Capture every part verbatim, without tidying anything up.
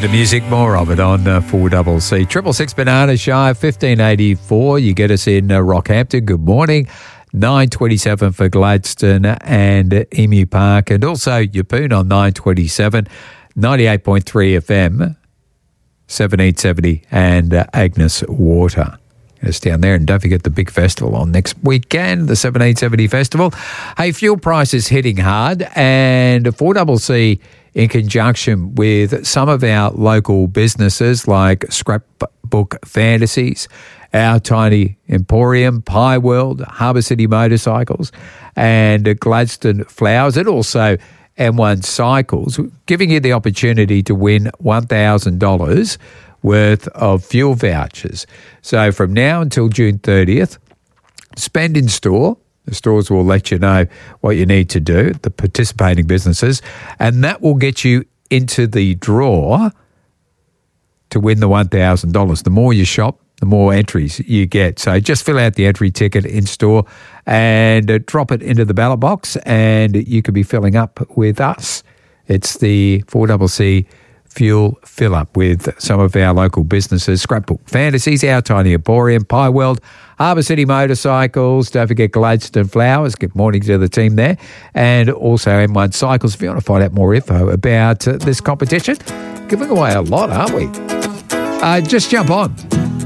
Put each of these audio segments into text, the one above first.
bit of music, more of it on uh, four C C. Triple Six Banana Shy, fifteen eighty-four. You get us in uh, Rockhampton. Good morning. nine twenty-seven for Gladstone and uh, Emu Park. And also Yeppoon on nine twenty-seven, ninety-eight point three F M, seventeen seventy, and uh, Agnes Water. It's down there. And don't forget the big festival on next weekend, the seventeen seventy Festival. Hey, fuel prices hitting hard, and four C C in conjunction with some of our local businesses like Scrapbook Fantasies, Our Tiny Emporium, Pie World, Harbour City Motorcycles, and Gladstone Flowers, and also M one Cycles, giving you the opportunity to win one thousand dollars worth of fuel vouchers. So from now until June thirtieth, spend in store. The stores will let you know what you need to do, the participating businesses, and that will get you into the draw to win the one thousand dollars. The more you shop, the more entries you get. So just fill out the entry ticket in store and uh, drop it into the ballot box, and you could be filling up with us. It's the four C C Fuel Fill Up with some of our local businesses: Scrapbook Fantasies, Our Tiny Emporium, Pie World, Harbour City Motorcycles. Don't forget Gladstone Flowers. Good morning to the team there. And also M one Cycles. If you want to find out more info about uh, this competition, giving away a lot, aren't we? Uh, just jump on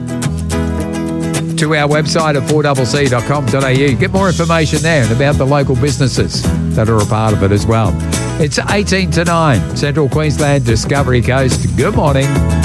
to our website at four c c dot com dot a u. Get more information there and about the local businesses that are a part of it as well. It's eighteen to nine, Central Queensland, Discovery Coast. Good morning.